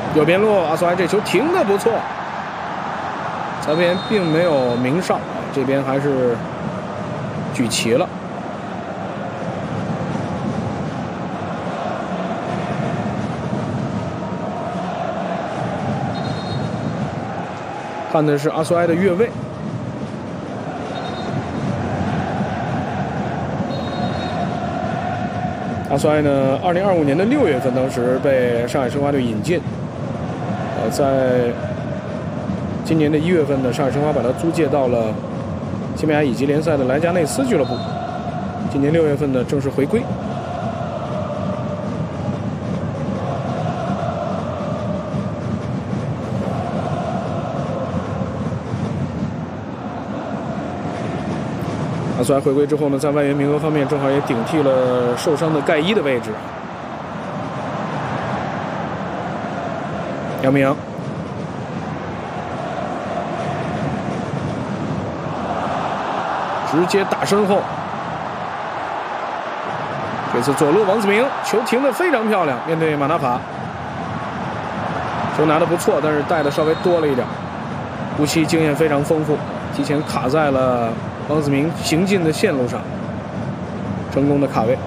右边路，阿苏埃这球停得不错，裁判员并没有鸣哨啊，这边还是举旗了。看的是阿苏埃的越位。阿苏埃呢，2025年的6月份，当时被上海申花队引进，在今年的1月份呢，上海申花把他租借到了西班牙乙级联赛的莱加内斯俱乐部。今年6月份呢，正式回归。阿苏埃回归之后呢，在外援名额方面正好也顶替了受伤的盖伊的位置。杨明洋直接打身后，这次左路王子明球停得非常漂亮，面对马纳法，球拿得不错，但是带的稍微多了一点。吴曦经验非常丰富，提前卡在了王子明行进的线路上，成功的卡位。